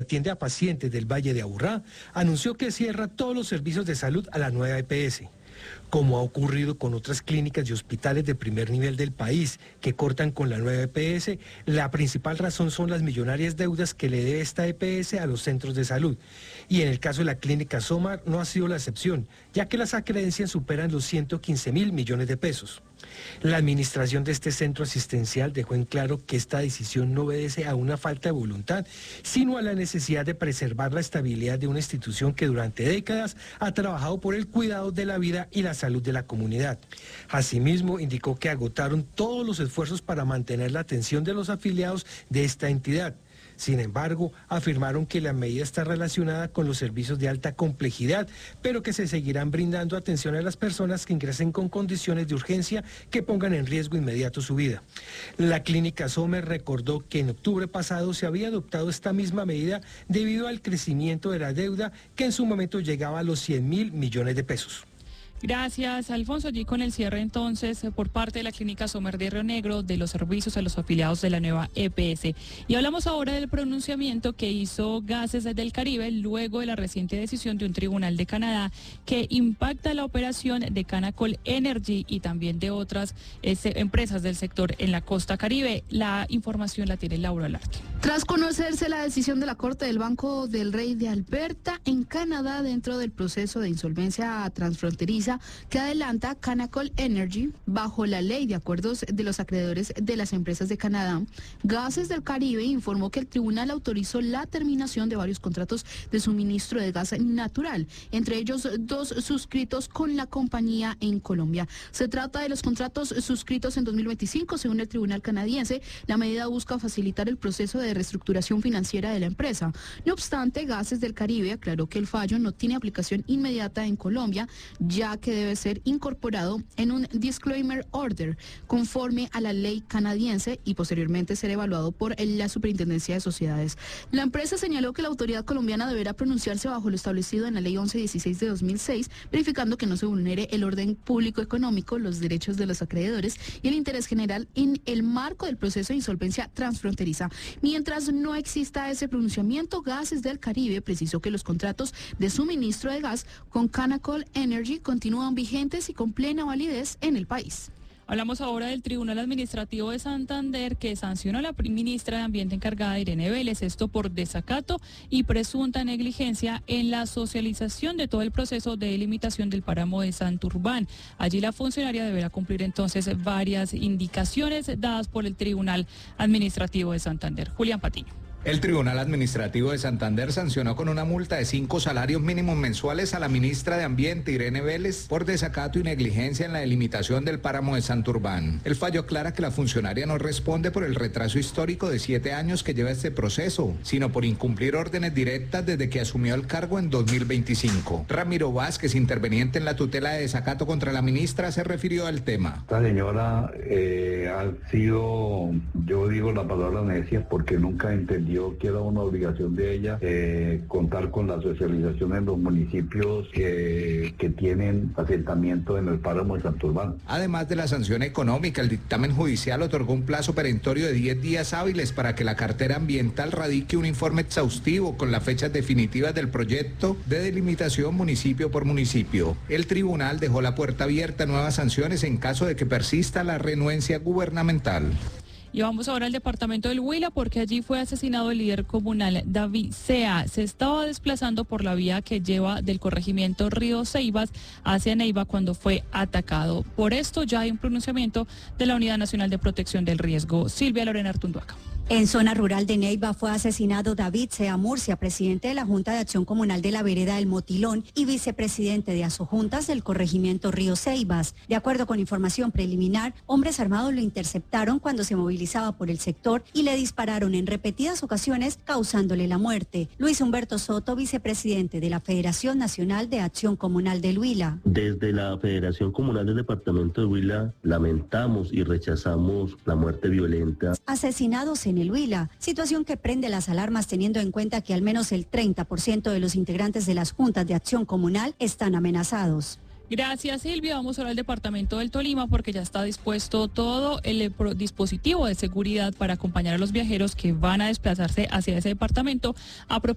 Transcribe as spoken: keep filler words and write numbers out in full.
atiende a pacientes del Valle de Aburrá, anunció que cierra todos los servicios de salud a la nueva E P S. Como ha ocurrido con otras clínicas y hospitales de primer nivel del país que cortan con la nueva E P S, la principal razón son las millonarias deudas que le debe esta E P S a los centros de salud. Y en el caso de la clínica Somar no ha sido la excepción, ya que las acreencias superan los ciento quince mil millones de pesos. La administración de este centro asistencial dejó en claro que esta decisión no obedece a una falta de voluntad, sino a la necesidad de preservar la estabilidad de una institución que durante décadas ha trabajado por el cuidado de la vida y la salud de la comunidad. Asimismo, indicó que agotaron todos los esfuerzos para mantener la atención de los afiliados de esta entidad. Sin embargo, afirmaron que la medida está relacionada con los servicios de alta complejidad, pero que se seguirán brindando atención a las personas que ingresen con condiciones de urgencia que pongan en riesgo inmediato su vida. La clínica Somar recordó que en octubre pasado se había adoptado esta misma medida debido al crecimiento de la deuda que en su momento llegaba a los cien mil millones de pesos. Gracias, Alfonso. Allí con el cierre entonces por parte de la clínica Somar de Río Negro de los servicios a los afiliados de la nueva E P S. Y hablamos ahora del pronunciamiento que hizo Gases del Caribe luego de la reciente decisión de un tribunal de Canadá que impacta la operación de Canacol Energy y también de otras este, empresas del sector en la costa caribe. La información la tiene Laura Olarte. Tras conocerse la decisión de la Corte del Banco del Rey de Alberta en Canadá dentro del proceso de insolvencia transfronteriza que adelanta Canacol Energy bajo la ley de acuerdos de los acreedores de las empresas de Canadá, Gases del Caribe informó que el tribunal autorizó la terminación de varios contratos de suministro de gas natural, entre ellos dos suscritos con la compañía en Colombia. Se trata de los contratos suscritos en dos mil veinticinco, según el tribunal canadiense. La medida busca facilitar el proceso de reestructuración financiera de la empresa. No obstante, Gases del Caribe aclaró que el fallo no tiene aplicación inmediata en Colombia, ya que debe ser incorporado en un disclaimer order conforme a la ley canadiense y posteriormente ser evaluado por la Superintendencia de Sociedades. La empresa señaló que la autoridad colombiana deberá pronunciarse bajo lo establecido en la ley once dieciséis de dos mil seis, verificando que no se vulnere el orden público económico, los derechos de los acreedores y el interés general en el marco del proceso de insolvencia transfronteriza. Mientras no exista ese pronunciamiento, Gases del Caribe precisó que los contratos de suministro de gas con Canacol Energy continúan vigentes y con plena validez en el país. Hablamos ahora del Tribunal Administrativo de Santander que sancionó a la ministra de Ambiente encargada, Irene Vélez, esto por desacato y presunta negligencia en la socialización de todo el proceso de delimitación del páramo de Santurbán. Allí la funcionaria deberá cumplir entonces varias indicaciones dadas por el Tribunal Administrativo de Santander. Julián Patiño. El Tribunal Administrativo de Santander sancionó con una multa de cinco salarios mínimos mensuales a la ministra de Ambiente, Irene Vélez, por desacato y negligencia en la delimitación del páramo de Santurbán. El fallo aclara que la funcionaria no responde por el retraso histórico de siete años que lleva este proceso, sino por incumplir órdenes directas desde que asumió el cargo en dos mil veinticinco. Ramiro Vázquez, interveniente en la tutela de desacato contra la ministra, se refirió al tema. Esta señora eh, ha sido, yo digo la palabra necia, porque nunca entendió que era una obligación de ella eh, contar con la socialización en los municipios que, que tienen asentamiento en el páramo de Santurbán. Además de la sanción económica, el dictamen judicial otorgó un plazo perentorio de diez días hábiles para que la cartera ambiental radique un informe exhaustivo con las fechas definitivas del proyecto de delimitación municipio por municipio. El tribunal dejó la puerta abierta a nuevas sanciones en caso de que persista la renuencia gubernamental. Y vamos ahora al departamento del Huila porque allí fue asesinado el líder comunal David Sea. Se estaba desplazando por la vía que lleva del corregimiento Río Ceibas hacia Neiva cuando fue atacado. Por esto ya hay un pronunciamiento de la Unidad Nacional de Protección del Riesgo. Silvia Lorena Artunduaca. En zona rural de Neiva fue asesinado David Sea Murcia, presidente de la Junta de Acción Comunal de la Vereda del Motilón y vicepresidente de Asojuntas del corregimiento Río Ceibas. De acuerdo con información preliminar, hombres armados lo interceptaron cuando se movilizaba por el sector y le dispararon en repetidas ocasiones, causándole la muerte. Luis Humberto Soto, vicepresidente de la Federación Nacional de Acción Comunal del Huila. Desde la Federación Comunal del Departamento de Huila lamentamos y rechazamos la muerte violenta. Asesinados en el Huila, situación que prende las alarmas teniendo en cuenta que al menos el treinta por ciento de los integrantes de las juntas de acción comunal están amenazados. Gracias, Silvia. Vamos ahora al departamento del Tolima porque ya está dispuesto todo el dispositivo de seguridad para acompañar a los viajeros que van a desplazarse hacia ese departamento a